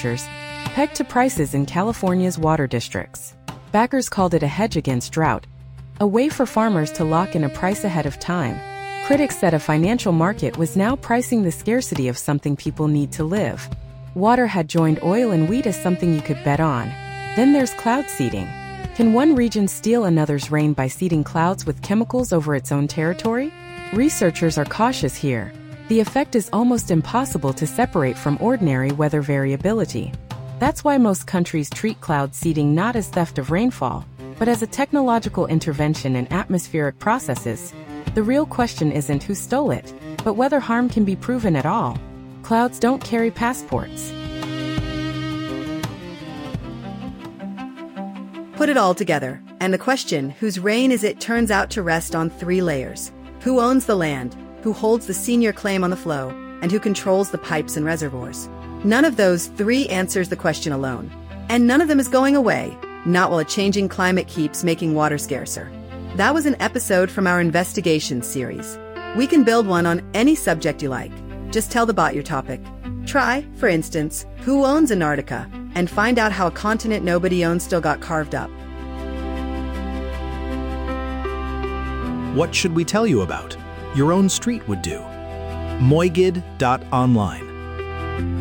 futures, pegged to prices in California's water districts. Backers called it a hedge against drought, a way for farmers to lock in a price ahead of time. Critics said a financial market was now pricing the scarcity of something people need to live. Water had joined oil and wheat as something you could bet on. Then there's cloud seeding. Can one region steal another's rain by seeding clouds with chemicals over its own territory? Researchers are cautious here. The effect is almost impossible to separate from ordinary weather variability. That's why most countries treat cloud seeding not as theft of rainfall, but as a technological intervention in atmospheric processes. The real question isn't who stole it, but whether harm can be proven at all. Clouds don't carry passports. Put it all together, and the question, whose reign is it, turns out to rest on 3 layers. Who owns the land, who holds the senior claim on the flow, and who controls the pipes and reservoirs? None of those 3 answers the question alone. And none of them is going away, not while a changing climate keeps making water scarcer. That was an episode from our investigation series. We can build one on any subject you like. Just tell the bot your topic. Try, for instance, who owns Antarctica, and find out how a continent nobody owns still got carved up. What should we tell you about? Your own street would do. Moigid.online